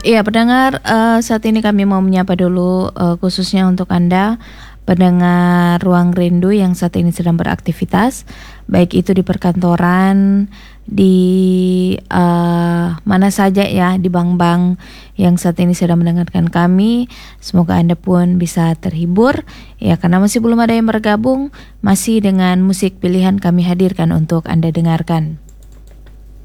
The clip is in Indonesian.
Iya, pendengar, saat ini kami mau menyapa dulu khususnya untuk Anda pendengar Ruang Rindu yang saat ini sedang beraktivitas, baik itu di perkantoran, di mana saja ya, di bank-bank yang saat ini sedang mendengarkan kami. Semoga Anda pun bisa terhibur ya, karena masih belum ada yang bergabung, masih dengan musik pilihan kami hadirkan untuk Anda dengarkan.